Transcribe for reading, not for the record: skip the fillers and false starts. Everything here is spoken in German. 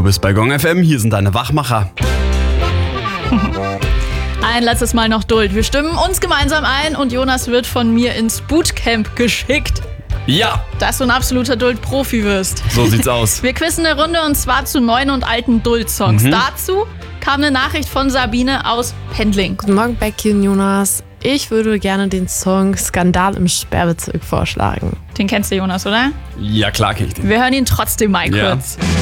bist bei Gong FM, hier sind deine Wachmacher. Ein letztes Mal noch Duld. Wir stimmen uns gemeinsam ein und Jonas wird von mir ins Bootcamp geschickt, Ja, dass du ein absoluter Duld-Profi wirst. so sieht's aus. Wir quizzen eine Runde und zwar zu neuen und alten Duld-Songs. Dazu kam eine Nachricht von Sabine aus Pendling. Guten Morgen, Becky und Jonas. Ich würde gerne den Song Skandal im Sperrbezirk vorschlagen. Den kennst du, Jonas, oder? Ja, klar kenn ich den. Wir hören ihn trotzdem mal Ja. kurz.